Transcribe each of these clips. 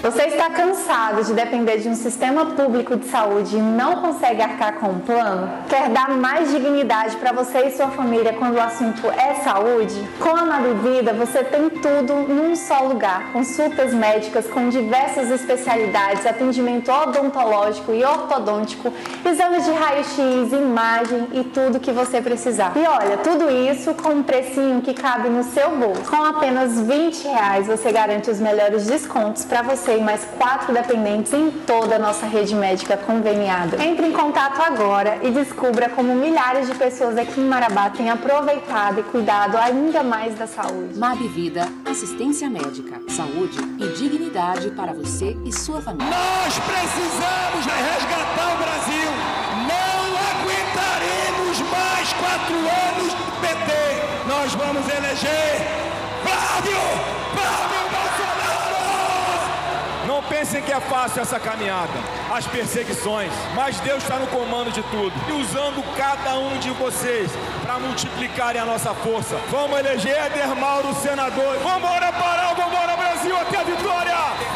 Você está cansado de depender de um sistema público de saúde e não consegue arcar com um plano? Quer dar mais dignidade para você e sua família quando o assunto é saúde? Com a Mabivida você tem tudo num só lugar. Consultas médicas com diversas especialidades, atendimento odontológico e ortodôntico, exames de raio-x, imagem e tudo que você precisar. E olha, tudo isso com um precinho que cabe no seu bolso. Com apenas R$20 você garante os melhores descontos para você e mais 4 dependentes em toda a nossa rede médica conveniada. Entre em contato agora e descubra como milhares de pessoas aqui em Marabá têm aproveitado e cuidado ainda mais da saúde. Mabivida, assistência médica, saúde e dignidade para você e sua família. Nós precisamos resgatar o Brasil. Não aguentaremos mais 4 anos do PT. Nós vamos eleger Flávio Bolsonaro! Não pensem que é fácil essa caminhada, as perseguições, mas Deus está no comando de tudo e usando cada um de vocês para multiplicarem a nossa força. Vamos eleger Éder Mauro senador. Vambora, Pará, vambora, Brasil, até a vitória!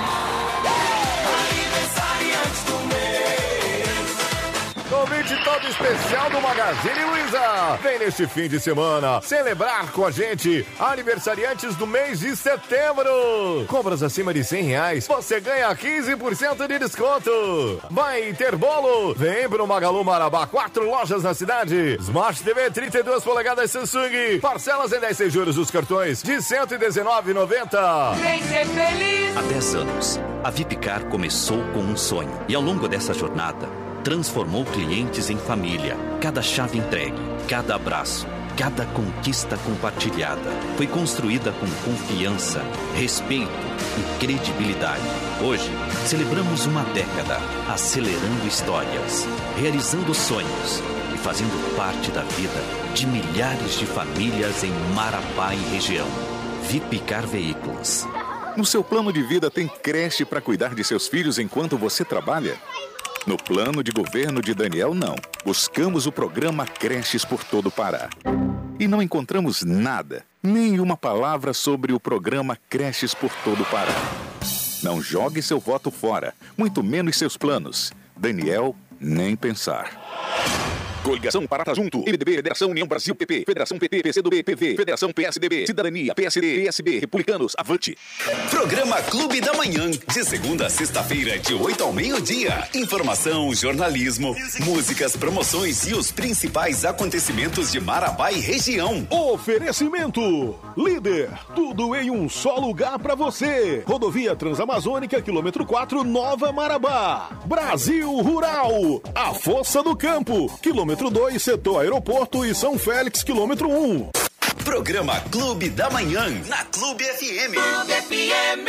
Convite todo especial do Magazine Luiza. Vem neste fim de semana celebrar com a gente aniversariantes do mês de setembro. Compras acima de R$100, você ganha 15% de desconto. Vai ter bolo? Vem pro Magalu Marabá, 4 lojas na cidade. Smart TV 32 polegadas Samsung. Parcelas em 10 juros dos cartões de R$119,90. Vem ser feliz. Há 10 anos, a Vipcar começou com um sonho e ao longo dessa jornada transformou clientes em família. Cada chave entregue, cada abraço, cada conquista compartilhada foi construída com confiança, respeito e credibilidade. Hoje, celebramos uma década, acelerando histórias, realizando sonhos e fazendo parte da vida de milhares de famílias em Marabá e região. Vipcar Veículos. No seu plano de vida tem creche para cuidar de seus filhos enquanto você trabalha? No plano de governo de Daniel, não. Buscamos o programa Creches por todo o Pará. E não encontramos nada, nenhuma palavra sobre o programa Creches por todo o Pará. Não jogue seu voto fora, muito menos seus planos. Daniel, nem pensar. Coligação Pará Junto, MDB, Federação União Brasil, PP, Federação PT, PCdoB, PV, Federação PSDB, Cidadania, PSD, PSB, Republicanos, Avante. Programa Clube da Manhã, de segunda a sexta-feira, de 8 ao meio-dia. Informação, jornalismo, músicas, promoções e os principais acontecimentos de Marabá e região. Oferecimento Líder, tudo em um só lugar pra você. Rodovia Transamazônica, quilômetro 4, Nova Marabá. Brasil Rural, a Força do Campo, quilômetro 2, setor aeroporto e São Félix, quilômetro 1. Programa Clube da Manhã, na Clube FM. Clube FM.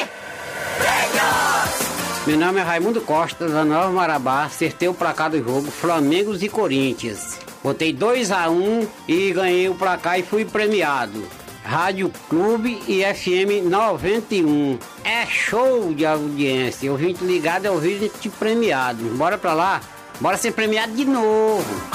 Meu nome é Raimundo Costa, da Nova Marabá. Acertei o placar do jogo Flamengo e Corinthians. Botei 2-1 e ganhei o placar e fui premiado. Rádio Clube e FM 91. É show de audiência. Ouvinte ligado é ouvinte premiado. Bora pra lá? Bora ser premiado de novo.